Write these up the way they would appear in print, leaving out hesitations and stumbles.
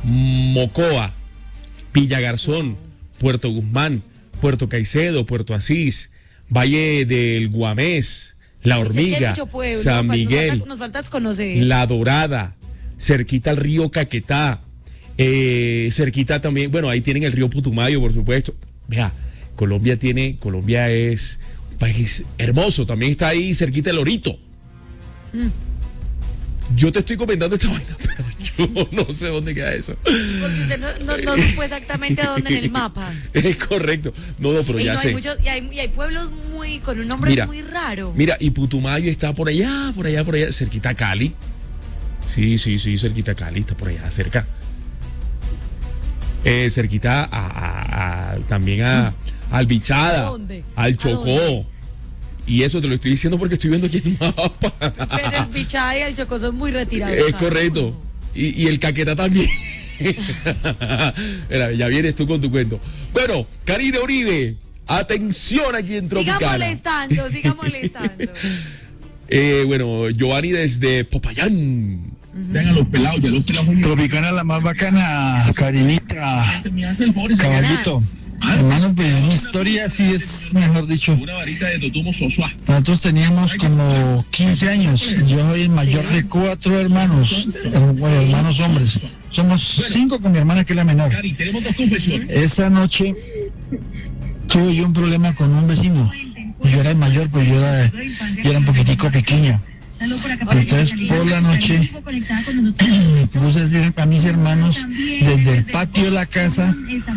Mocoa, Villagarzón, Puerto Guzmán, Puerto Caicedo, Puerto Asís, Valle del Guamés, La Hormiga, San Miguel, nos falta conocer. La Dorada, cerquita al río Caquetá, cerquita también, bueno, ahí tienen el río Putumayo, por supuesto. Vea, Colombia es un país hermoso, también está ahí cerquita el Orito. Yo te estoy comentando esta vaina, pero yo no sé dónde queda eso. Porque usted no supo exactamente dónde en el mapa. Es correcto. No, pero ya sé. Y hay pueblos con un nombre muy raro. Mira, y Putumayo está por allá, cerquita a Cali. Sí, cerquita a Cali, está por allá, cerca. Cerquita también a Albichada, al Chocó. Y eso te lo estoy diciendo porque estoy viendo aquí el mapa. Pero el Bichada y el Chocó son muy retirados. Es correcto. Y el Caquetá también. Mira, ya vienes tú con tu cuento. Bueno, Karina Uribe, atención aquí en Tropicana. Siga molestando. Bueno, Giovanni desde Popayán. Vean a los pelados, ya los pelados. Tropicana la más bacana, Karinita, caballito. Hermano, pues mi historia sí es, mejor dicho. Nosotros teníamos como 15 años. Yo soy el mayor de 4 hermanos, hermanos hombres. Somos 5 con mi hermana que es la menor. Esa noche tuve yo un problema con un vecino. Yo era el mayor, pues yo era un poquitico pequeña. Entonces por la noche me puse a decir a mis hermanos desde el patio de la casa,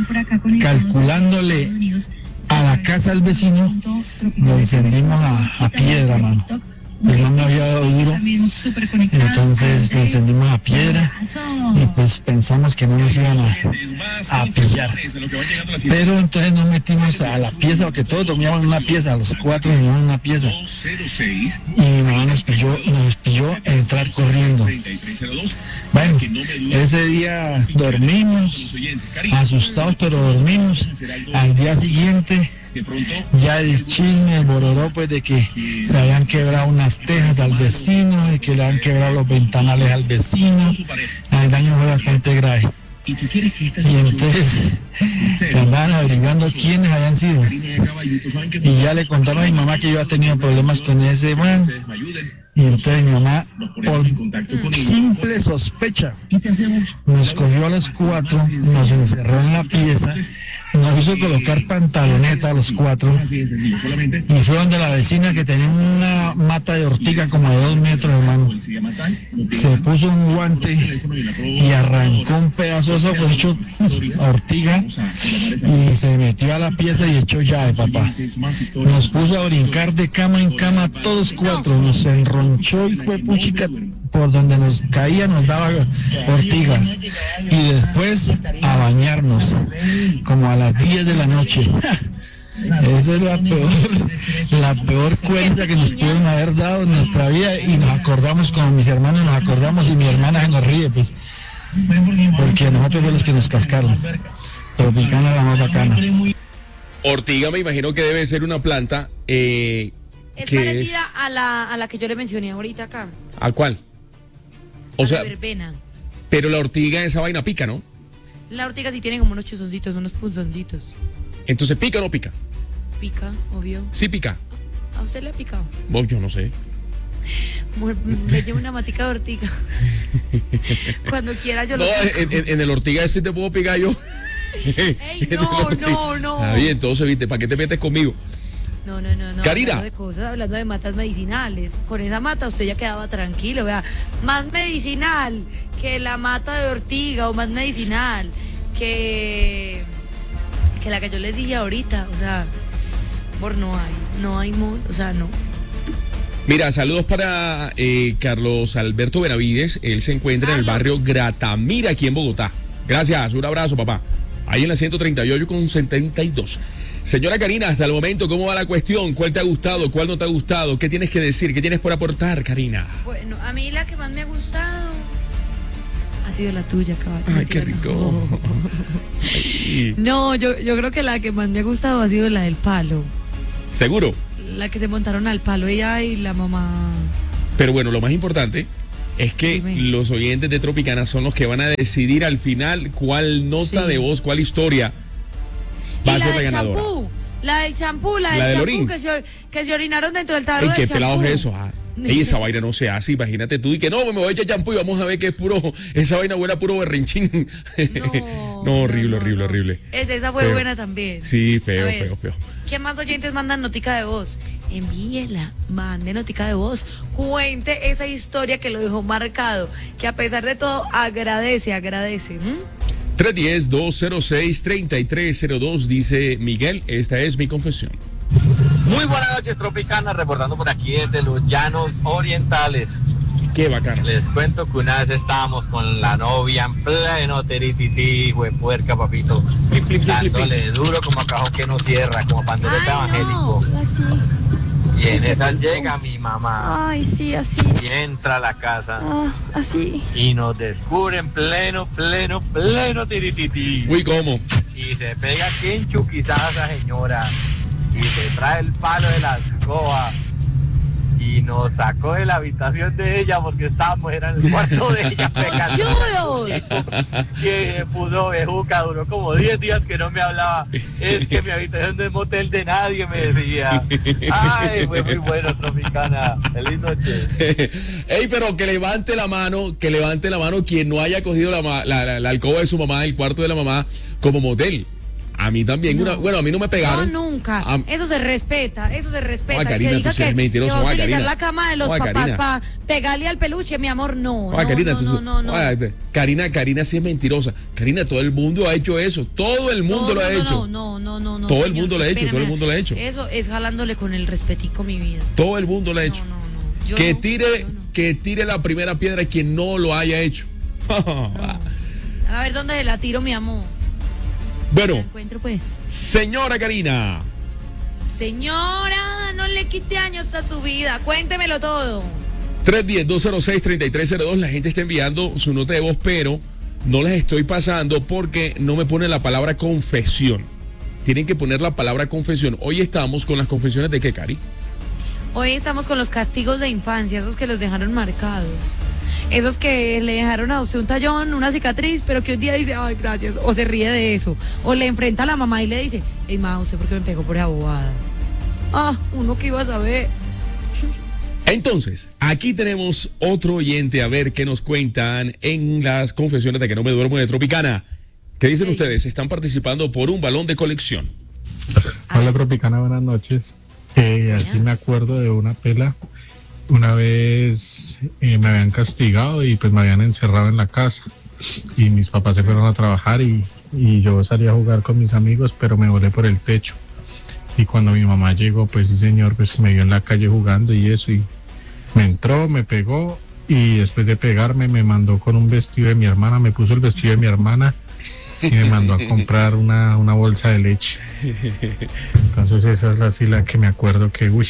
calculándole a la casa del vecino, lo encendimos a piedra, mano. Mi mamá me había dado duro, entonces lo encendimos a piedra y pues pensamos que no nos iban a pillar. Pero entonces nos metimos a la pieza, porque todos dormíamos en una pieza, los 4 dormíamos en una pieza. Y mi mamá nos pilló entrar corriendo. Bueno, ese día dormimos, asustados, pero dormimos. Al día siguiente ya el chisme, el bororó, pues de que se habían quebrado unas tejas al vecino, de que le han quebrado los ventanales al vecino. El daño fue bastante grave. Y entonces andaban averiguando quiénes habían sido. Y ya le contaron a mi mamá que yo había tenido problemas con ese man. Y entonces mi mamá, por simple sospecha, nos cogió a los 4, nos encerró en la pieza, nos hizo colocar pantaloneta a los 4 y fue donde la vecina, que tenía una mata de ortiga como de 2 metros, hermano, se puso un guante y arrancó un pedazo de eso, pues hecho ortiga, y se metió a la pieza y echó llave, papá. Nos puso a brincar de cama en cama todos 4, nos enronchó y fue puchica, por donde nos caía nos daba ortiga, y después a bañarnos como a las 10 de la noche. Esa es la peor cuenta que nos pudieron haber dado en nuestra vida, y nos acordamos con mis hermanos, y mi hermana se nos ríe, pues, porque nosotros fuimos los que nos cascaron. Tropicana la más bacana. Ortiga me imagino que debe ser una planta es parecida a la que yo le mencioné ahorita acá. ¿A cuál? O sea, la verbena. Pero la ortiga, esa vaina pica, ¿no? La ortiga sí tiene como unos chuzoncitos, unos punzoncitos. Entonces, ¿pica o no pica? Pica, obvio. Sí pica. ¿A usted le ha picado? Yo no sé. Le llevo una matica de ortiga. Cuando quiera yo lo pico. En el ortiga ese te puedo picar yo. Ey, no. Está bien, entonces, ¿viste? ¿Para qué te metes conmigo? No. Karina. Hablando de matas medicinales. Con esa mata usted ya quedaba tranquilo, vea. Más medicinal que la mata de ortiga, o más medicinal que la que yo les dije ahorita. O sea, no hay, o sea, no. Mira, saludos para Carlos Alberto Benavides. Él se encuentra en el barrio Gratamira, aquí en Bogotá. Gracias, un abrazo, papá. Ahí en la 138 con 72. Señora Karina, hasta el momento, ¿cómo va la cuestión? ¿Cuál te ha gustado? ¿Cuál no te ha gustado? ¿Qué tienes que decir? ¿Qué tienes por aportar, Karina? Bueno, a mí la que más me ha gustado ha sido la tuya, caballo. Ay, qué rico. No, yo creo que la que más me ha gustado ha sido la del palo. ¿Seguro? La que se montaron al palo, ella y la mamá. Pero bueno, lo más importante Es que Dime. los oyentes de Tropicana son los que van a decidir al final cuál nota Sí. de voz, cuál historia Y va a la ser la del ganadora. champú, la del champú, La del orín. que se orinaron dentro del Ay, tarro qué del pelado champú. es eso. Ey, esa vaina no se hace, imagínate tú, y que no, me voy a echar champú y vamos a ver que es puro, esa vaina buena, puro berrinchín. No, horrible, horrible, horrible. Esa fue Feo. buena también. Sí, A feo, ver, feo, feo. ¿Qué más oyentes mandan notica de voz? Envíela, mande notica de voz. Cuente esa historia que lo dejó marcado, que a pesar de todo agradece. 310-206-3302, dice Miguel, esta es mi confesión. Muy buenas noches, Tropicana, reportando por aquí desde los Llanos Orientales. Qué bacano. Les cuento que una vez estábamos con la novia en pleno teritití, huepuerca, papito, Flip, flip, flip, flip, dándole duro como a cajón que no cierra, como pandoleta evangélico. Así. Y en esa llega mi mamá Ay, sí, así. y entra a la casa Así. y nos descubre en pleno tiritití. Uy, ¿cómo? Y se pega aquí en chuquizada esa señora y se trae el palo de la escoba y nos sacó de la habitación de ella porque estábamos, era en el cuarto de ella pegando. ¡Chulos! Que puso bejuca, duró como 10 días que no me hablaba. Es que mi habitación no es motel de nadie, me decía. Ay, fue muy bueno, Tropicana. Feliz noche. Ey, pero que levante la mano quien no haya cogido la alcoba de su mamá, el cuarto de la mamá, como motel. A mí también, No. bueno, a mí no me pegaron. No, nunca. A- Eso se respeta. Ay, El Karina, que diga tú sí eres que mentirosa. va a Ay, utilizar Karina. la cama de los Ay, papás Karina. para pegarle al peluche, mi amor, no. Ay, Karina, no. Karina sí es mentirosa. Karina, todo el mundo ha hecho eso. Todo el mundo lo ha hecho. No. Todo el señor, mundo lo ha hecho, qué todo el pena, mundo lo ha hecho. Eso es jalándole con el respetico mi vida. Todo el mundo lo ha hecho. No. Yo Que no, tire, yo no. que tire la primera piedra quien no lo haya hecho. A ver dónde se la tiro, mi amor. La Bueno, encuentro, pues. señora Karina. Señora, no le quite años a su vida. Cuéntemelo todo. 310-206-3302. La gente está enviando su nota de voz, pero no las estoy pasando porque no me pone la palabra confesión. Tienen que poner la palabra confesión. Hoy estamos con las confesiones de qué, Cari. Hoy estamos con los castigos de infancia, esos que los dejaron marcados. Esos que le dejaron a usted un tallón, una cicatriz, pero que un día dice, ay, gracias, o se ríe de eso. O le enfrenta a la mamá y le dice, hey, ma, ¿usted por qué me pegó por esa bobada? Ah, uno que iba a saber. Entonces, aquí tenemos otro oyente a ver qué nos cuentan en las confesiones de que no me duermo de Tropicana. ¿Qué dicen Sí. ustedes? Están participando por un balón de colección. Hola Tropicana, buenas noches. Así me acuerdo de una pela. Una vez me habían castigado y pues me habían encerrado en la casa. Y mis papás se fueron a trabajar y yo salí a jugar con mis amigos, pero me volé por el techo. Y cuando mi mamá llegó, pues sí señor, pues me vio en la calle jugando y eso. Y me entró, me pegó y después de pegarme me mandó con un vestido de mi hermana, me puso el vestido de mi hermana y me mandó a comprar una bolsa de leche. Entonces esa es la que me acuerdo que, uy.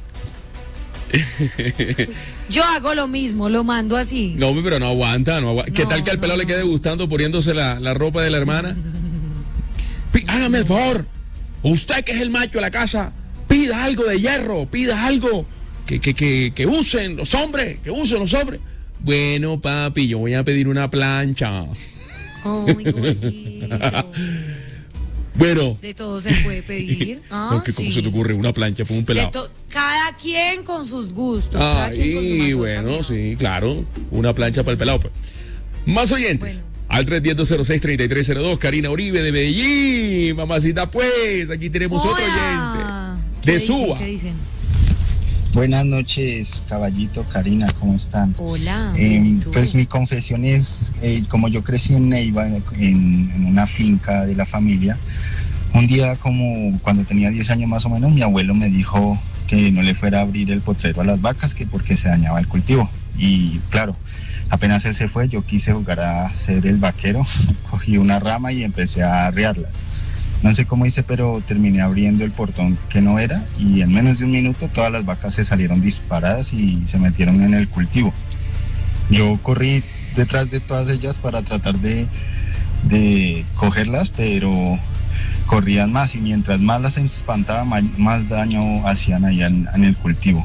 Yo hago lo mismo, lo mando así. No, pero no aguanta. ¿Qué No, tal que al pelado le quede gustando poniéndose la ropa de la hermana? Hágame el favor. Usted que es el macho de la casa, pida algo de hierro, pida algo que usen los hombres, Bueno, papi, yo voy a pedir una plancha. Ay, gordito. Bueno, De todo se puede pedir. Ah, ¿cómo sí. se te ocurre una plancha para un De pelado? cada quien con sus gustos. Cada quien con su Ay, mazorca, bueno, mijo. sí, claro. Una plancha para el pelado, pues. Más oyentes. Bueno. Al 310-206-3302, Karina Uribe de Medellín. Mamacita, pues, aquí tenemos otro Hola. oyente. ¿Qué De dicen? Suba. ¿Qué dicen? Buenas noches, caballito, Karina, ¿cómo están? Hola. ¿y tú? Pues mi confesión es, como yo crecí en Neiva, en una finca de la familia, un día como cuando tenía 10 años más o menos, mi abuelo me dijo que no le fuera a abrir el potrero a las vacas, que porque se dañaba el cultivo. Y claro, apenas él se fue, yo quise jugar a ser el vaquero, cogí una rama y empecé a arriarlas. No sé cómo hice, pero terminé abriendo el portón que no era y en menos de un minuto todas las vacas se salieron disparadas y se metieron en el cultivo. Yo corrí detrás de todas ellas para tratar de cogerlas, pero corrían más y mientras más las espantaba, más daño hacían allá en el cultivo.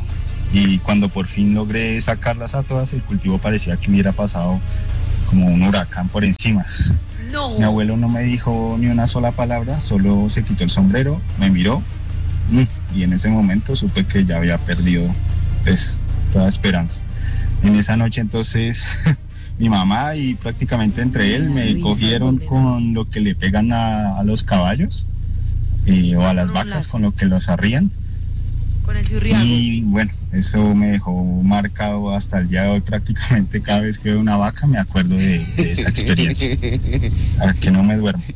Y cuando por fin logré sacarlas a todas, el cultivo parecía que me hubiera pasado como un huracán por encima. No. Mi abuelo no me dijo ni una sola palabra, solo se quitó el sombrero, me miró y en ese momento supe que ya había perdido pues, toda esperanza. En esa noche entonces mi mamá y prácticamente entre él me cogieron con lo que le pegan a los caballos o a las vacas, con lo que los arrían. Con el ciurriago. Y bueno, eso me dejó marcado hasta el día de hoy. Prácticamente cada vez que veo una vaca me acuerdo de esa experiencia. A que no me duermo.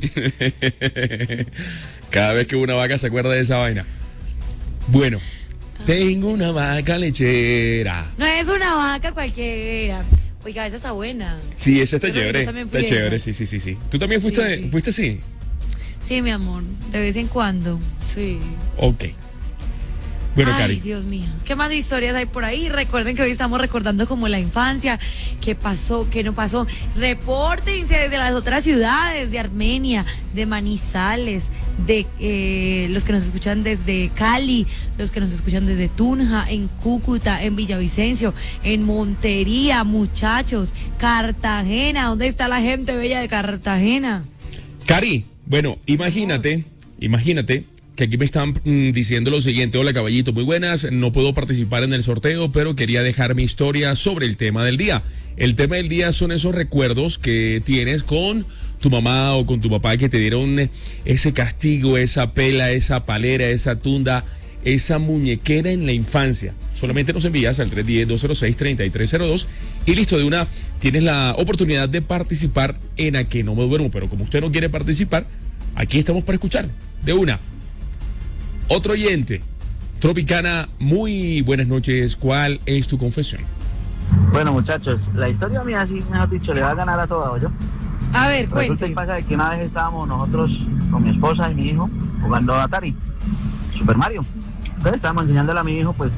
Cada vez que veo una vaca se acuerda de esa vaina. Bueno, tengo una vaca lechera. No es una vaca cualquiera. Oiga, esa está buena. Sí, esa está Yo chévere. también fui Está chévere, esa. sí. ¿Tú también fuiste, Sí. fuiste así? Sí, mi amor, de vez en cuando. Sí. Ok. Bueno, Ay, Cari. Dios mío. ¿Qué más historias hay por ahí? Recuerden que hoy estamos recordando como la infancia, qué pasó, qué no pasó. Repórtense desde las otras ciudades de Armenia, de Manizales, de los que nos escuchan desde Cali, los que nos escuchan desde Tunja, en Cúcuta, en Villavicencio, en Montería, muchachos, Cartagena. ¿Dónde está la gente bella de Cartagena? Cari, bueno, imagínate que aquí me están diciendo lo siguiente. Hola, caballito, muy buenas. No puedo participar en el sorteo, pero quería dejar mi historia sobre el tema del día. El tema del día son esos recuerdos que tienes con tu mamá o con tu papá que te dieron ese castigo, esa pela, esa palera, esa tunda, esa muñequera en la infancia. Solamente nos envías al 310-206-3302 y listo, de una tienes la oportunidad de participar en A Que No Me Duermo. Pero como usted no quiere participar, aquí estamos para escuchar, de una. Otro oyente, Tropicana, muy buenas noches. ¿Cuál es tu confesión? Bueno, muchachos, la historia mía, sí, mejor dicho, le va a ganar a todas, ¿yo? A ver, Resulta y cuente. pasa de que una vez estábamos nosotros con mi esposa y mi hijo jugando a Atari, Super Mario. Entonces estábamos enseñándole a mi hijo, pues,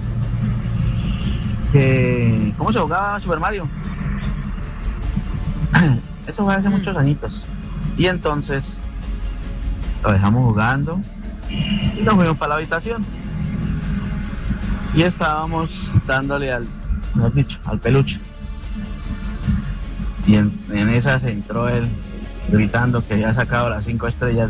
que cómo se jugaba Super Mario. Eso fue hace muchos añitos. Y entonces lo dejamos jugando y nos fuimos para la habitación. Y estábamos dándole mejor dicho, al peluche. Y en esas entró él gritando que había sacado las 5 estrellas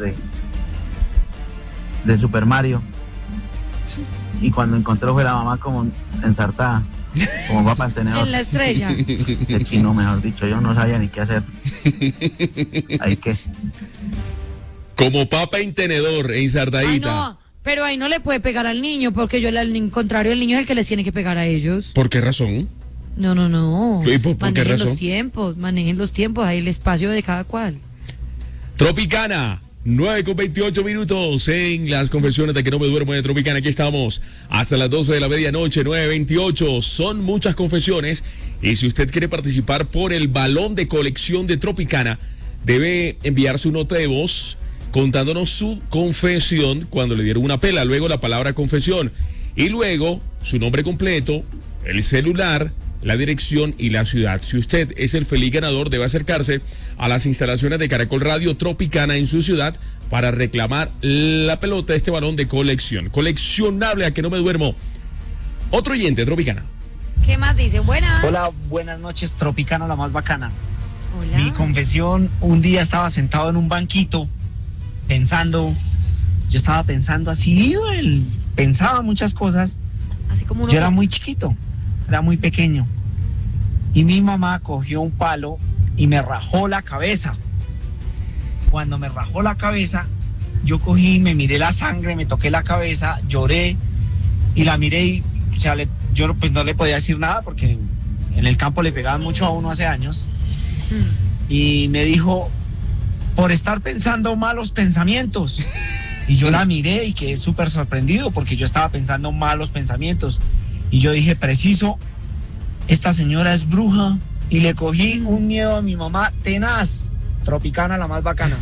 de Super Mario. Y cuando encontró fue la mamá como ensartada, como papa al tenedor. En la estrella. De chino, mejor dicho, yo no sabía ni qué hacer. Ahí que. Como papa en tenedor, Ay, ensartadita. no, pero ahí no le puede pegar al niño, porque al contrario, el niño es el que les tiene que pegar a ellos. ¿Por qué razón? No. ¿Y por qué Manejen razón? manejen los tiempos, ahí el espacio de cada cual. Tropicana, 9:28 en las confesiones de Que No Me Duermo de Tropicana. Aquí estamos hasta las 12 de la medianoche, 9:28. Son muchas confesiones y si usted quiere participar por el balón de colección de Tropicana, debe enviar su nota de voz contándonos su confesión cuando le dieron una pela, luego la palabra confesión y luego su nombre completo, el celular, la dirección y la ciudad. Si usted es el feliz ganador, debe acercarse a las instalaciones de Caracol Radio Tropicana en su ciudad para reclamar la pelota, este balón de colección. Coleccionable, A Que No Me Duermo. Otro oyente, Tropicana. ¿Qué más dicen? Buenas. Hola, buenas noches, Tropicana, la más bacana. Hola. Mi confesión, un día estaba sentado en un banquito pensando, yo estaba pensando así, pensaba muchas cosas. Así como uno Yo era piensa. muy chiquito, era muy pequeño. Y mi mamá cogió un palo y me rajó la cabeza. Cuando me rajó la cabeza, yo cogí, me miré la sangre, me toqué la cabeza, lloré y la miré y o sea, yo pues no le podía decir nada porque en el campo le pegaban mucho a uno hace años. Y me dijo, por estar pensando malos pensamientos. Y yo la miré y quedé súper sorprendido porque yo estaba pensando malos pensamientos. Y yo dije, preciso, esta señora es bruja. Y le cogí un miedo a mi mamá tenaz. Tropicana, la más bacana.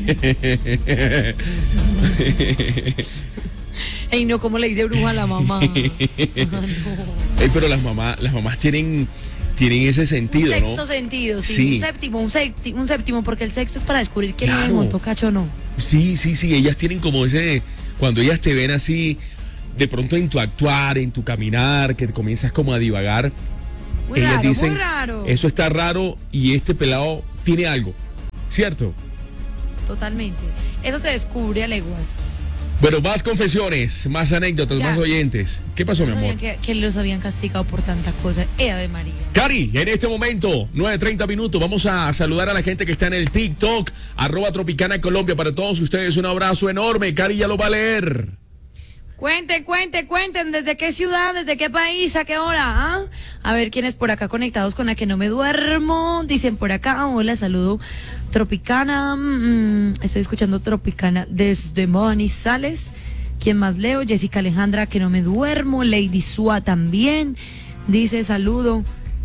Ey, no, ¿cómo le dice bruja a la mamá? No. Ey, pero las mamás tienen ese sentido, Un sexto ¿no? sentido, sí. Sí. Un séptimo, porque el sexto es para descubrir quién Claro. le montó cacho o no. Sí, ellas tienen como ese, cuando ellas te ven así, de pronto en tu actuar, en tu caminar, que comienzas como a divagar, Muy ellas raro, dicen, muy raro. eso está raro y este pelado tiene algo, ¿cierto? Totalmente. Eso se descubre a leguas. Bueno, más confesiones, más anécdotas, Ya. más oyentes. ¿Qué pasó, mi No amor? sabían que los habían castigado por tanta cosa. Ave María. Cari, en este momento, 9:30 minutos, vamos a saludar a la gente que está en el TikTok, @Tropicana Colombia. Para todos ustedes, un abrazo enorme. Cari ya lo va a leer. Cuenten, ¿desde qué ciudad, desde qué país, a qué hora? ¿Ah? A ver quiénes por acá conectados con la que no me duermo. Dicen por acá, hola, saludo Tropicana. Estoy escuchando Tropicana desde Manizales. ¿Quién más leo? Jessica Alejandra, que no me duermo. Lady Sua también. Dice saludo.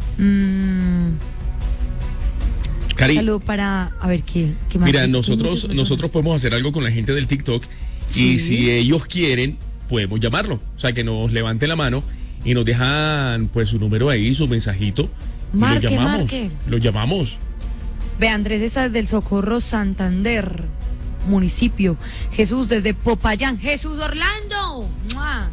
Cari, Saludo para, a ver, ¿qué más? mira, Hay nosotros muchas personas. podemos hacer algo con la gente del TikTok y Sí. si ellos quieren, podemos llamarlo. O sea, que nos levante la mano y nos dejan pues su número ahí, su mensajito. Y Marque, lo llamamos. marque. Lo llamamos. Ve, Andrés, esa desde el Socorro Santander, municipio. Jesús desde Popayán. Jesús Orlando. ¡Mua!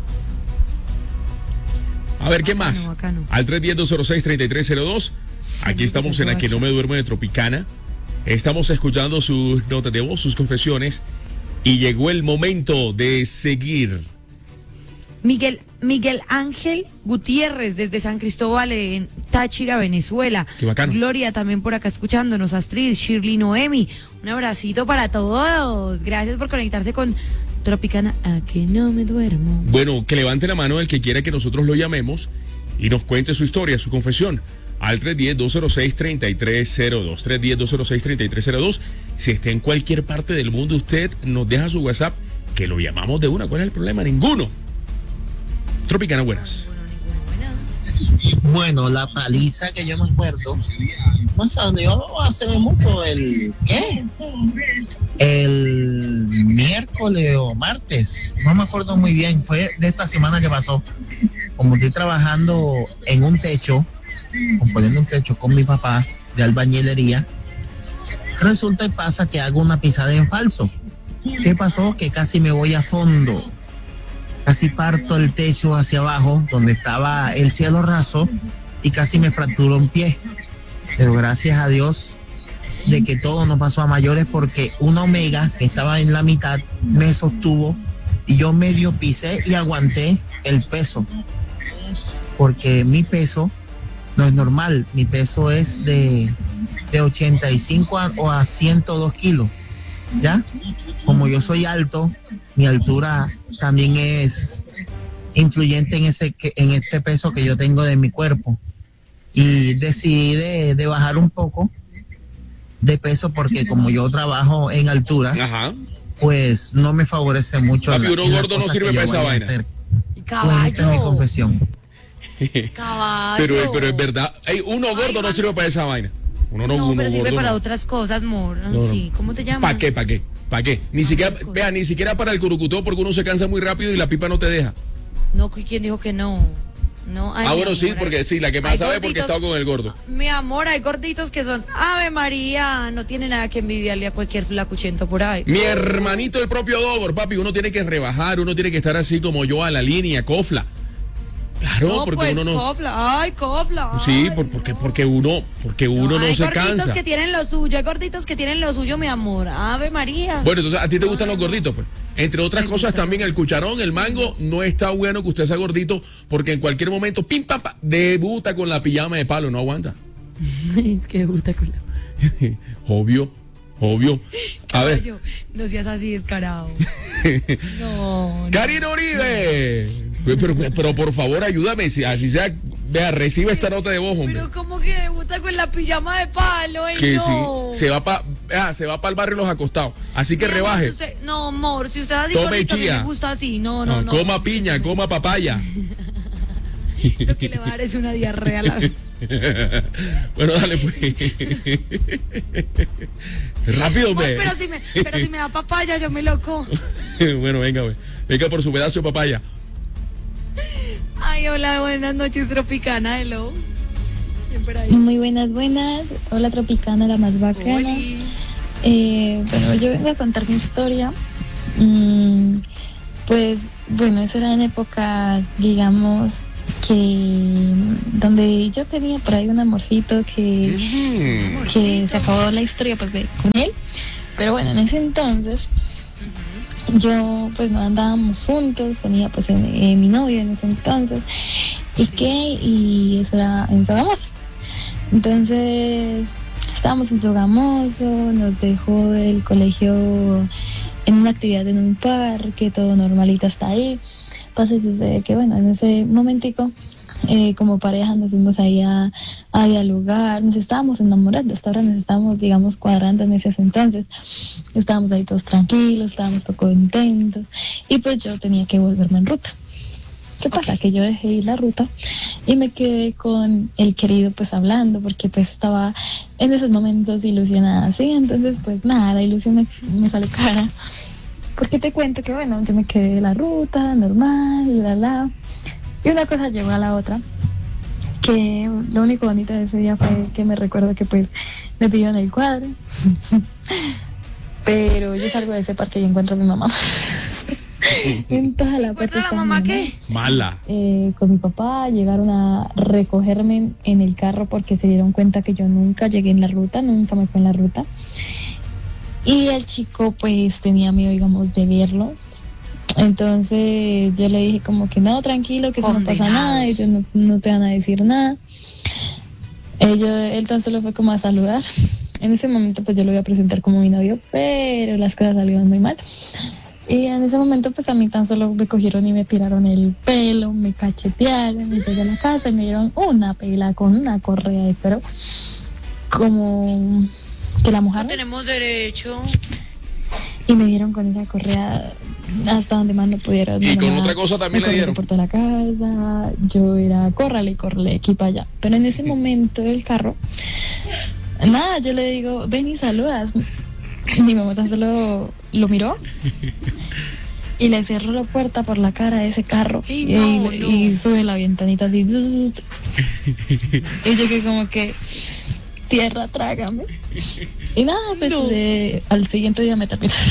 A ver, ¿qué Bacano, más? bacano. Al 310-206-3302. Sí, Aquí estamos desde en Aquí no me duermo de Tropicana. Estamos escuchando sus notas de voz, sus confesiones. Y llegó el momento de seguir. Miguel Ángel Gutiérrez desde San Cristóbal en Táchira, Venezuela. Qué bacano. Gloria también por acá escuchándonos. Astrid, Shirley, Noemi. Un abracito para todos. Gracias por conectarse con Tropicana. A que no me duermo. Bueno, que levante la mano el que quiera que nosotros lo llamemos y nos cuente su historia, su confesión. Al 310-206-3302. 310-206-3302. Si está en cualquier parte del mundo, usted nos deja su WhatsApp, que lo llamamos de una. ¿Cuál es el problema? Ninguno. Tropicana, buenas. Bueno, la paliza que yo me acuerdo, no sé dónde yo hace mucho, el miércoles o martes, no me acuerdo muy bien, fue de esta semana que pasó. Como estoy trabajando en un techo, componiendo un techo con mi papá de albañilería, resulta y pasa que hago una pisada en falso. ¿Qué pasó? Que casi me voy a fondo. Casi parto el techo hacia abajo, donde estaba el cielo raso, y casi me fracturó un pie. Pero gracias a Dios de que todo no pasó a mayores, porque una omega que estaba en la mitad me sostuvo y yo medio pisé y aguanté el peso. Porque mi peso no es normal, mi peso es de 85 a 102 kilos, ¿ya? Como yo soy alto, mi altura también es influyente en este peso que yo tengo de mi cuerpo. Y decidí de bajar un poco de peso porque como yo trabajo en altura, Ajá. pues no me favorece mucho. Papi, uno gordo no sirve para esa vaina. Pues esta es mi confesión. Caballo. Pero es verdad. Uno gordo no sirve para esa vaina. Uno pero sirve gordo para no. otras cosas, amor. No. Sí, ¿cómo te llamas? ¿Para qué? Ni siquiera, vea, ni siquiera para el curucutó, porque uno se cansa muy rápido y la pipa no te deja. No, ¿quién dijo que no? No, ay, mi Bueno, sí, amor, porque sí, la que más hay sabe porque gorditos- estaba con el gordo. Mi amor, hay gorditos que son Ave María, no tiene nada que envidiarle a cualquier flacuchento por ahí. Mi hermanito, el propio Dogor, papi, uno tiene que rebajar, uno tiene que estar así como yo a la línea, cofla. Claro, No, porque pues, uno no. cofla. Sí, ay, porque uno no hay se gorditos cansa. que tienen lo suyo, hay gorditos que tienen lo suyo, mi amor. Ave María. Bueno, entonces a ti te gustan los gorditos, pues. Entre otras Me cosas gustan. también el cucharón, el mango, no está bueno que usted sea gordito porque en cualquier momento, pim, pam, pam, debuta con la pijama de palo, no aguanta. Es que gusta con la... Obvio. A ver, Caballo, no seas así descarado. No. Karina Uribe. Pero por favor, ayúdame, si así sea, vea, recibe esta nota de voz, hombre. Pero como que debuta con la pijama de palo, Que no. sí, se va para el barrio Los Acostados. Así que Mi amor, rebaje. si usted- no, amor, si usted así Tome gordito, a mí chía. me gusta así. No. Coma piña, coma papaya. Lo que le va a dar es una diarrea a la vez. Bueno, dale pues. Rápido, Amor, ve. pero si me da papaya, yo me loco. Bueno, venga, ve. Venga por su pedazo de papaya. Ay, hola, buenas noches, Tropicana, hello. Siempre ahí. Muy buenas. Hola Tropicana, la más bacana. Oli. Bueno, yo vengo a contar mi historia. Pues bueno, eso era en épocas, digamos, que donde yo tenía por ahí un amorcito que se acabó la historia pues con él. Pero bueno, en ese entonces yo pues no andábamos juntos, tenía pues mi novio en ese entonces y eso era en Sogamoso. Entonces estábamos en Sogamoso, nos dejó el colegio en una actividad en un parque, todo normalito hasta ahí. Pasa y sucede que bueno, en ese momentico como pareja nos fuimos ahí a dialogar, nos estábamos enamorando, hasta ahora nos estábamos, digamos, cuadrando en ese entonces. Estábamos ahí todos tranquilos, estábamos todos contentos y pues yo tenía que volverme en ruta. ¿Qué pasa? Que yo dejé ir la ruta y me quedé con el querido pues hablando, porque pues estaba en esos momentos ilusionada, ¿sí? Entonces pues nada, la ilusión me sale cara. Porque te cuento que bueno, yo me quedé en la ruta, normal, y una cosa llegó a la otra, que lo único bonito de ese día fue que me recuerdo que pues me pidió en el cuadro, pero yo salgo de ese parque y encuentro a mi mamá. En toda la parte ¿La mamá qué? Mala. Con mi papá llegaron a recogerme en el carro porque se dieron cuenta que yo nunca llegué en la ruta, nunca me fui en la ruta. Y el chico pues tenía miedo, digamos, de verlo. Entonces yo le dije como que no, tranquilo, que eso no pasa nada, ellos no te van a decir nada. Él tan solo fue como a saludar. En ese momento pues yo lo iba a presentar como mi novio, pero las cosas salieron muy mal. Y en ese momento pues a mí tan solo me cogieron y me tiraron el pelo, me cachetearon, y llegué a la casa y me dieron una pela con una correa de pelo, como que la mojaron. No tenemos derecho. Y me dieron con esa correa hasta donde más no pudieron. Y con otra cosa también le dieron. Por toda la casa, yo era córrale, aquí para allá. Pero en ese momento del carro, nada, yo le digo, ven y saludas. Mi mamá tan solo lo miró y le cerró la puerta por la cara de ese carro y sube la ventanita así. Y yo que como que tierra, trágame. Y nada, pues al siguiente día me terminaron.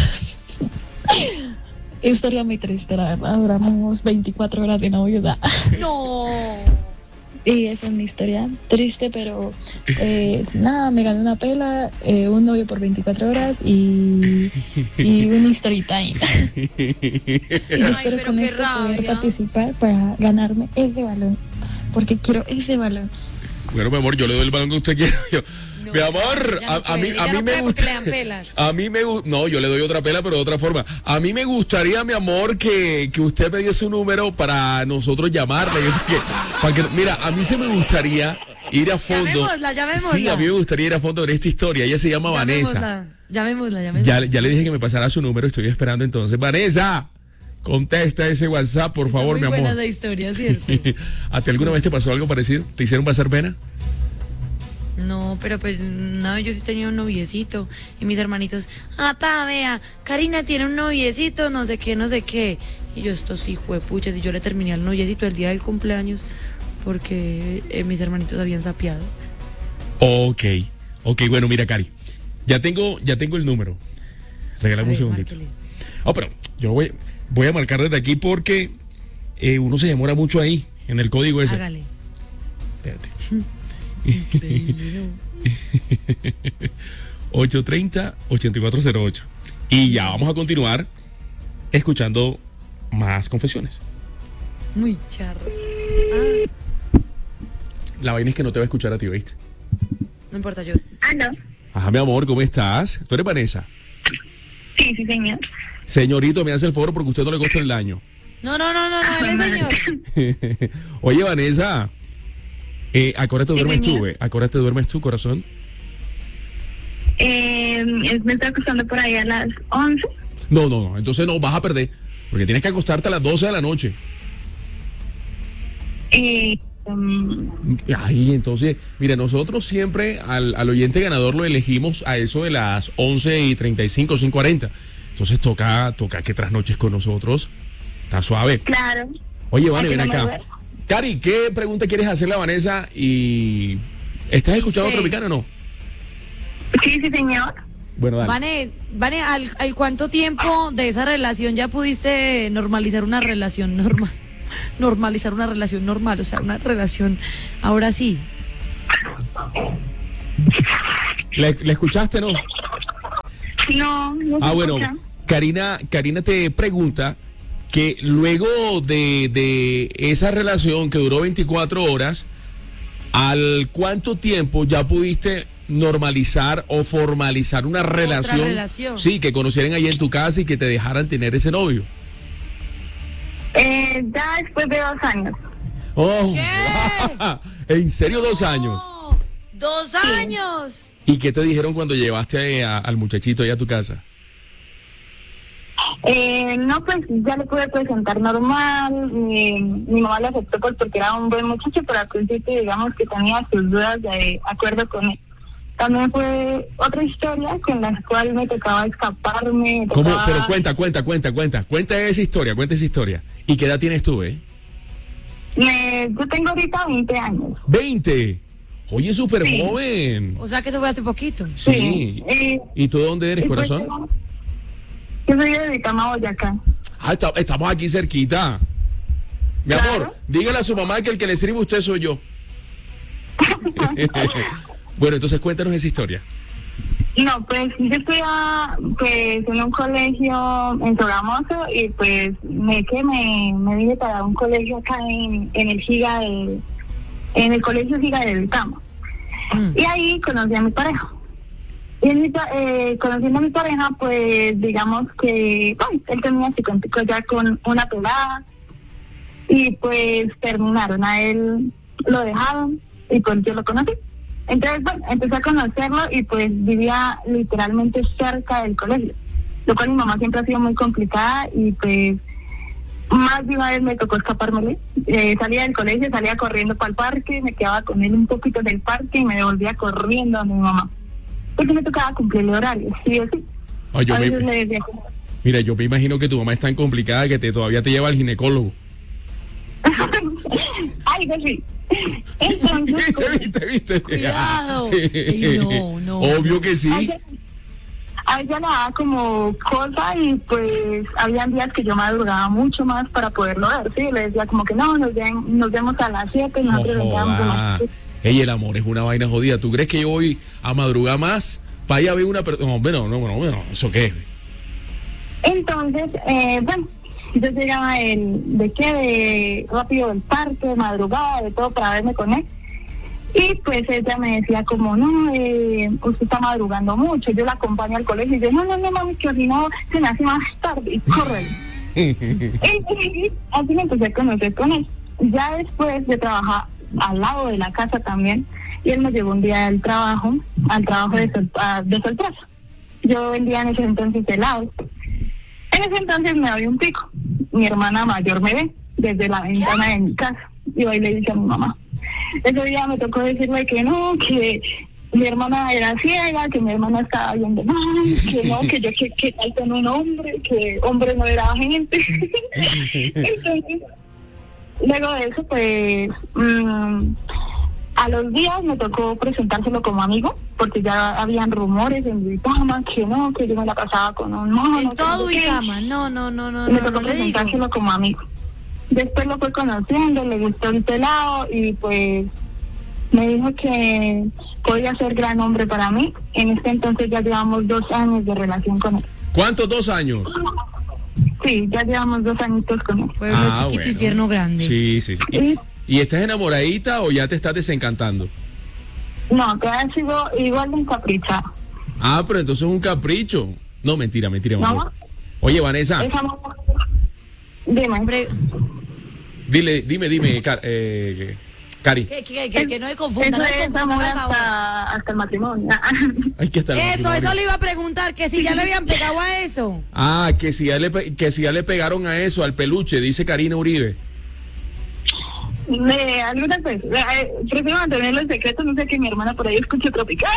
Historia muy triste, la verdad. Duramos 24 horas de novios. No. Y esa es mi historia triste, pero nada, me gané una pela, un novio por 24 horas y un story time. Y yo espero con esto poder participar para ganarme ese balón, porque quiero ese balón. Bueno, mi amor, yo le doy el balón que usted quiera. Mi amor, a mí me gusta. No, yo le doy otra pela, pero de otra forma. A mí me gustaría, mi amor, que usted me diese un número para nosotros llamarle. Mira, a mí se me gustaría ir a fondo. Llamémosla. Sí, a mí me gustaría ir a fondo en esta historia. Ella se llama Vanessa. Llamémosla. Ya le dije que me pasara su número, estoy esperando entonces. Vanessa, contesta ese WhatsApp, por favor, mi amor. Muy buena la historia, ¿cierto? ¿A ti alguna vez te pasó algo parecido? ¿Te hicieron pasar pena? No, pero pues una vez yo sí tenía un noviecito y mis hermanitos, pa, vea, Karina tiene un noviecito, no sé qué. Y yo, estos hijuepuchas, y yo le terminé al noviecito el día del cumpleaños porque mis hermanitos habían sapeado. Ok, bueno, mira, Cari, ya tengo el número. Regálame un segundito. Pero yo voy a marcar desde aquí porque uno se demora mucho ahí, en el código ese. Hágale. Espérate. 830-8408. Y ya vamos a continuar escuchando más confesiones. Muy charro. La vaina es que no te va a escuchar a ti, ¿viste? No importa, yo. ¿Aló? Ajá, mi amor, ¿cómo estás? ¿Tú eres Vanessa? Sí, señor. Señorito, me hace el favor porque usted no le costó el daño. No, señor. Oye, Vanessa, ¿a qué hora te duermes tú, ¿A qué hora te duermes tú, corazón? Me estoy acostando por ahí a las 11. No, entonces no, vas a perder, porque tienes que acostarte a las 12 de la noche. Ay, entonces, mira, nosotros siempre al oyente ganador lo elegimos a eso de las 11:35, 5:40. Entonces toca que trasnoches con nosotros. Está suave. Claro. Oye, Vane, ven acá. Cari, ¿qué pregunta quieres hacerle a Vanessa? ¿Y estás escuchando Tropicana o no? Sí, señor. Bueno, dale. Vane, ¿al cuánto tiempo de esa relación ya pudiste normalizar una relación normal? Normalizar una relación normal, o sea, una relación ahora sí. ¿Le escuchaste, no? No, no se Bueno, escucha. Karina te pregunta que luego de esa relación que duró 24 horas, ¿al cuánto tiempo ya pudiste normalizar o formalizar una relación? Sí, que conocieran ahí en tu casa y que te dejaran tener ese novio. Ya después de 2 años. Oh, ¿Qué? ¿En serio 2 años? No, 2 años. ¿Y qué te dijeron cuando llevaste al muchachito ahí a tu casa? No, pues ya le pude presentar normal. Mi mamá lo aceptó pues porque era un buen muchacho, pero al principio digamos que tenía sus dudas de acuerdo con él. También fue otra historia con la cual me tocaba escaparme. ¿Cómo? Pero cuenta esa historia. ¿Y qué edad tienes tú, Yo tengo ahorita 20 años. ¡20! Oye, súper Sí. joven. O sea que eso fue hace poquito. Sí. ¿Y tú de dónde eres, y pues, corazón? yo soy de Vitama, Boyacá. Estamos aquí cerquita. Mi Claro. amor, dígale a su mamá que el que le sirve a usted soy yo. Bueno, entonces cuéntanos esa historia. No, pues yo estudiaba pues en un colegio en Sogamoso y pues me vine para un colegio acá en el Giga en el colegio Giga de Vitama. Y ahí conocí a mi pareja. Y conociendo a mi pareja, pues digamos que él tenía su cuentico ya con una pelada y pues terminaron. A él lo dejaron y pues yo lo conocí. Entonces, bueno, empecé a conocerlo y pues vivía literalmente cerca del colegio, lo cual mi mamá siempre ha sido muy complicada y pues más de una vez me tocó escapármele. Salía del colegio, salía corriendo para el parque, me quedaba con él un poquito del parque y me devolvía corriendo a mi mamá. Porque me tocaba cumplir el horario, sí o sí. Ay, A veces le decía como... Mira, yo me imagino que tu mamá es tan complicada que todavía te lleva al ginecólogo. Ay, pues sí. Entonces, ¿Viste? Cuidado. Ey, no. Obvio que sí. a ella le daba como cosa y pues habían días que yo madrugaba mucho más para poderlo ver, sí, le decía como que no, nos vemos a las 7 y nosotros nos quedamos a las 7. Ey, el amor es una vaina jodida. ¿Tú crees que yo voy a madrugar más para ir a ver una persona? No, ¿eso qué es? Entonces, bueno, yo llegaba de rápido del parque, de madrugada, de todo para verme con él. Y pues ella me decía como, no, usted está madrugando mucho, yo la acompaño al colegio. Y yo, no, mami, que si no se me hace más tarde. Y corre. Y así me empecé a conocer con él. Ya después de trabajar al lado de la casa también, y él me llevó un día al trabajo de Soltrazo. Yo vendía en ese entonces helado. En ese entonces me doy un pico. Mi hermana mayor me ve desde la ventana de mi casa. Y hoy le dice a mi mamá. Ese día me tocó decirle que no, que mi hermana era ciega, que mi hermana estaba viendo mal, que no, que yo que tal con un hombre, que hombre no era gente. Entonces, luego de eso, pues, a los días me tocó presentárselo como amigo, porque ya habían rumores en Vitama que no, que yo me la pasaba con un mono. En todo Vitama, no. Me tocó presentárselo como amigo. Después lo fue conociendo, le gustó el pelado y pues me dijo que podía ser gran hombre para mí. En este entonces ya llevamos 2 años de relación con él. ¿Cuántos 2 años? Sí, ya llevamos 2 añitos con él. Pueblo chiquito, bueno. infierno grande. Sí. ¿Y estás enamoradita o ya te estás desencantando? No, todavía sigo igual de encaprichada. Pero entonces es un capricho. No, mentira, mi amor. Oye, Vanessa. Dime. Dime, Cari. Que no me confunda, Eso es amor hasta el matrimonio. Ay, que hasta el matrimonio. Eso le iba a preguntar, que si ya le habían pegado a eso. Que si ya le pegaron a eso, al peluche, dice Karina Uribe. Algunas veces. Prefiero mantenerlo en secreto, no sé que mi hermana por ahí escuche Tropical.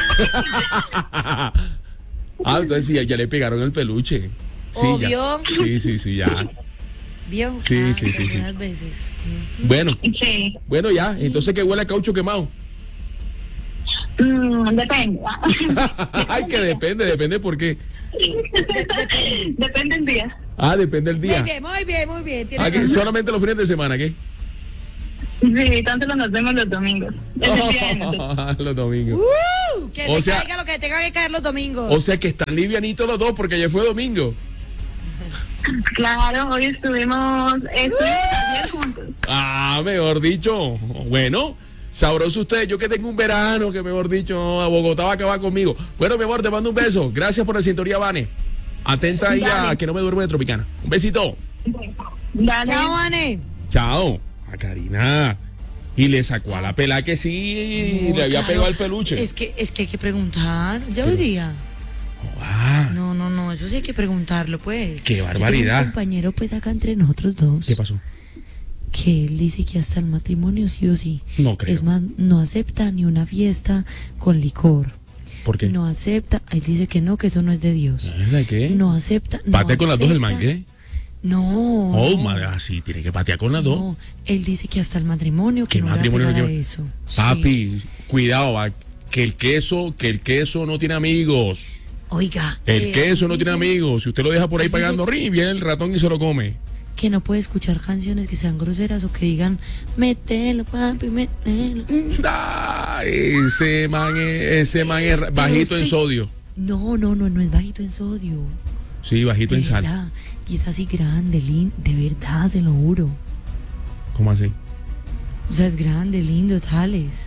Entonces sí, ya le pegaron el peluche. Sí, Obvio. Ya. Sí, ya. ¿Vio? Sí. Algunas veces. Bueno. Sí. Bueno, ya. Entonces, ¿qué huele a caucho quemado? Depende. Ay, que depende por qué. Depende el día. Ah, depende del día. Muy bien. Ah, ¿que solamente los fines de semana, ¿qué? Sí, tanto nos vemos los domingos. Es el día de nosotros. Los domingos. Que O se sea- caiga lo que tenga que caer los domingos. O sea que están livianitos los dos porque ayer fue domingo. Claro, hoy estuvimos ayer juntos. Ah, mejor dicho. Bueno, sabroso usted. Yo que tengo un verano que mejor dicho, a Bogotá va a acabar conmigo. Bueno, mi amor, te mando un beso. Gracias por la sintonía, Vane. Atenta ahí a que no me duermo de Tropicana. Un besito. Dale. Chao, Vane. Chao. A Karina. Y le sacó a la pelada que sí No, le había claro. pegado el peluche. Es que hay que preguntar. Ya diría. Ah, No, eso sí hay que preguntarlo, pues. Qué Yo barbaridad. tengo un compañero, pues, acá entre nosotros dos. ¿qué pasó? Que él dice que hasta el matrimonio sí o sí. No creo. Es más, no acepta ni una fiesta con licor. ¿Por qué? No acepta. Él dice que no, que eso no es de Dios. ¿De qué? No acepta. no Pate con las dos el man, acepta. ¿qué? No. Oh, madre, así tiene que patear con las dos. No, él dice que hasta el matrimonio, que ¿Qué no le va a matrimonio pegar no a lleva? eso. Papi, Sí. cuidado, va, que el queso no tiene amigos. Oiga. El queso no tiene dice amigos. Si usted lo deja por ahí dice- pagando rin, viene el ratón y se lo come. Que no puede escuchar canciones que sean groseras o que digan, mételo, papi, mételo. Ese man es bajito en sí. sodio. No es bajito en sodio. Sí, bajito De en sal. verdad. Y es así grande, de verdad, se lo juro. ¿Cómo así? O sea, es grande, lindo, tales.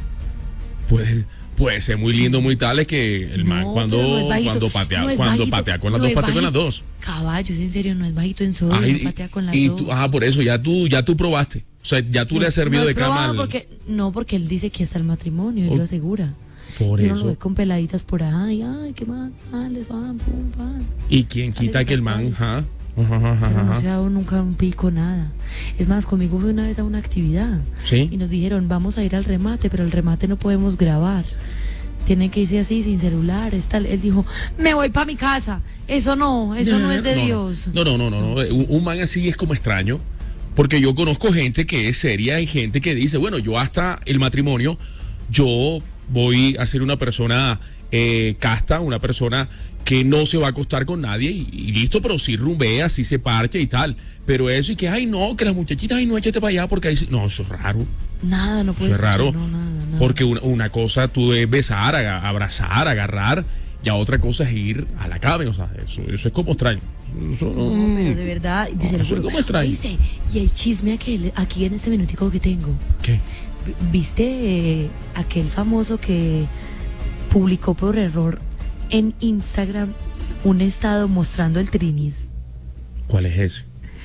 Puede ser muy lindo, muy tal, es que el man No, cuando pero no es bajito, patea, no es cuando bajito, patea con las no dos, es patea con las bajito. dos. Caballos, en serio, no es bajito en sodio, Ay, no patea con las y dos. tú, por eso, ya tú probaste. O sea, ya tú le has servido No he de cama probado al- porque él dice que hasta el matrimonio, él Oh, lo asegura. Por Y uno lo eso. ve con peladitas por ahí, ay, qué más, les van, pum, van. ¿Y quién quita que el man, Pascuales. ajá, Pero no se ha dado nunca un pico, nada. Es más, conmigo fue una vez a una actividad. ¿Sí? Y nos dijeron, vamos a ir al remate, pero el remate no podemos grabar. Tienen que irse así, sin celulares, tal. Él dijo, me voy para mi casa. Eso no es de Dios. No. Un man así es como extraño. Porque yo conozco gente que es seria y gente que dice, bueno, yo hasta el matrimonio, yo voy a ser una persona casta, una persona que no se va a acostar con nadie y listo, pero sí rumbea, sí se parche y tal. Pero eso y que, ay, no, que las muchachitas, ay, no, échate para allá porque ahí sí. No, eso es raro. Nada, no puedes Eso es raro. nada. Porque una cosa tú es besar, abrazar, agarrar, y a otra cosa es ir a la cama. O sea, eso es como extraño. Eso no. No, pero de verdad, dice, eso es como extraño. Dice, y el chisme aquí en este minutico que tengo. ¿Qué? ¿Viste aquel famoso que publicó por error en Instagram un estado mostrando el trinis? ¿Cuál es ese?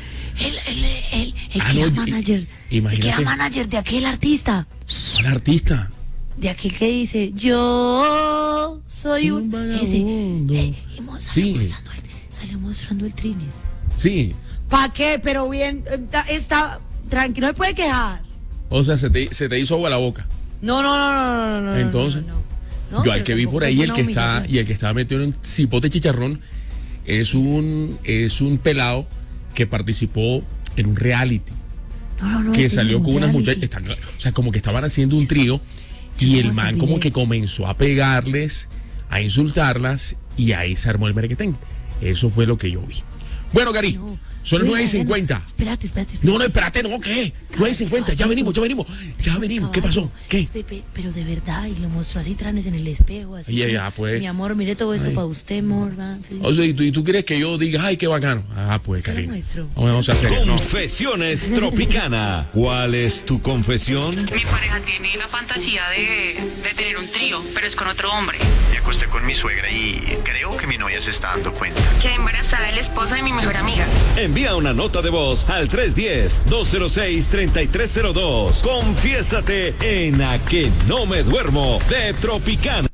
El Ah, que no, era manager. El que imagínate. era manager de aquel artista. ¿Cuál artista? De aquel que dice, yo soy un... vagabundo. Sí. Salió mostrando el trinis. Sí. ¿Para qué? Pero bien, está tranquilo, no se puede quejar. O sea, se te hizo agua la boca. No. Entonces, No, yo al pero que vi tampoco por ahí, fue el una que está humillación. y el que estaba metido en un cipote chicharrón, es un pelado que participó en un reality. No, Que este salió no, con unas reality. muchachas, o sea, como que estaban haciendo un trío y el man como que comenzó a pegarles, a insultarlas y ahí se armó el merequetén. Eso fue lo que yo vi. Bueno, Gary, son las 9:50. Espérate. No, espérate, no, ¿qué? 9:50, ya venimos. ¿Qué pasó? ¿Qué? Pero de verdad, y lo mostró así tranes en el espejo, así. Ya, pues. Mi amor, mire todo esto Ay. para usted, amor. Va, sí. O sea, ¿y tú quieres que yo diga, ay, qué bacano? Ah, pues, Se lo Karina. muestro. Vamos a hacer, no. Confesiones Tropicana. ¿Cuál es tu confesión? Mi pareja tiene la fantasía de tener un trío, pero es con otro hombre. Me acosté con mi suegra y creo que mi novia se está dando cuenta. Quedé embarazada del esposo de mi mejor amiga. Envía una nota de voz al 310-206-3302. Confiésate en A Que No Me Duermo de Tropicana.